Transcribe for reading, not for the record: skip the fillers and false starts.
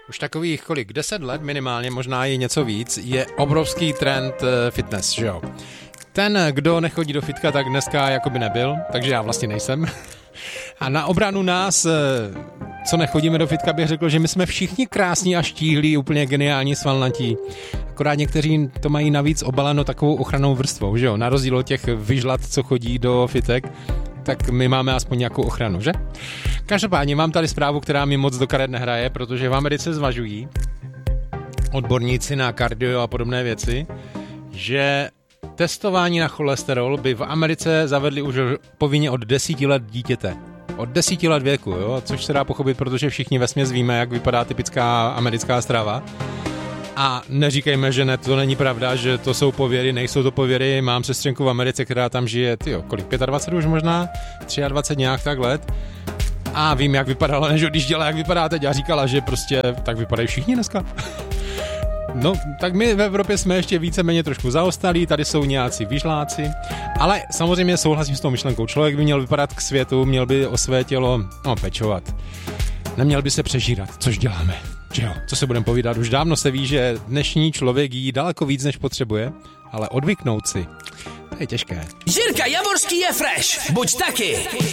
Už takových 10 let minimálně, možná i něco víc, je obrovský trend fitness, že jo. Ten, kdo nechodí do fitka, tak dneska jakoby nebyl, takže já vlastně nejsem. A na obranu nás, co nechodíme do fitka, bych řekl, že my jsme všichni krásní a štíhlí, úplně geniální, svalnatí. Akorát někteří to mají navíc obaleno takovou ochrannou vrstvou, že jo. Na rozdíl od těch vyžlat, co chodí do fitek, tak my máme aspoň nějakou ochranu, že? Každopádně mám tady zprávu, která mi moc do karet nehraje, protože v Americe zvažují odborníci na kardio a podobné věci, že testování na cholesterol by v Americe zavedli už povinně od 10 let dítěte. Od 10 let věku, jo? Což se dá pochopit, protože všichni vesměs víme, jak vypadá typická americká strava. A neříkejme, že ne, to není pravda, že to jsou pověry, nejsou to pověry. Mám sestřenku v Americe, která tam žije, kolik, 25 už možná? 23 nějak tak let. A vím, jak vypadala, než když dělala, jak vypadá teď. A říkala, že prostě tak vypadají všichni dneska. No, tak my v Evropě jsme ještě víceméně trošku zaostalí, tady jsou nějací vyžláci, ale samozřejmě souhlasím s tou myšlenkou. Člověk by měl vypadat k světu, měl by o své tělo pečovat. Neměl by se přežírat, což děláme. Že jo, co se budeme povídat, už dávno se ví, že dnešní člověk jí daleko víc, než potřebuje, ale odvyknout si, to je těžké. Jirka Javorský je fresh, buď taky.